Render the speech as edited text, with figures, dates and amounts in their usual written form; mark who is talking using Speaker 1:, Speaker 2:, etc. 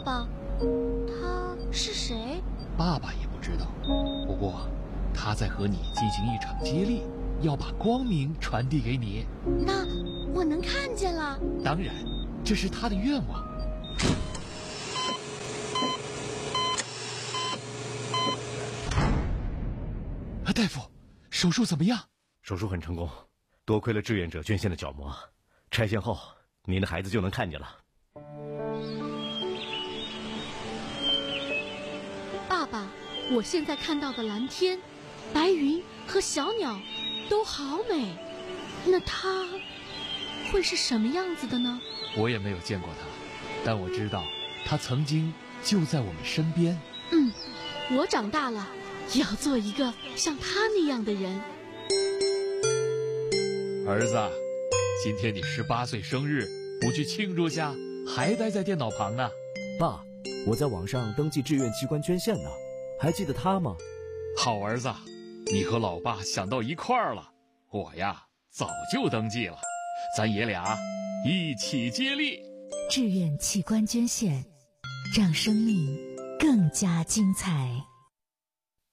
Speaker 1: 爸，他是谁？
Speaker 2: 爸爸也不知道，不过他在和你进行一场接力，要把光明传递给你。
Speaker 1: 那我能看见了？
Speaker 2: 当然，这是他的愿望。大夫，手术怎么样？
Speaker 3: 手术很成功，多亏了志愿者捐献的角膜，拆线后您的孩子就能看见了。
Speaker 1: 爸爸，我现在看到的蓝天、白云和小鸟都好美，那它会是什么样子的呢？
Speaker 2: 我也没有见过它，但我知道它曾经就在我们身边。
Speaker 1: 我长大了要做一个像他那样的人。
Speaker 2: 儿子，今天你18岁生日，不去庆祝下，还待在电脑旁呢？
Speaker 4: 爸，我在网上登记志愿器官捐献呢，还记得他吗？
Speaker 2: 好儿子，你和老爸想到一块儿了。我呀，早就登记了，咱爷俩一起接力。
Speaker 5: 志愿器官捐献，让生命更加精彩。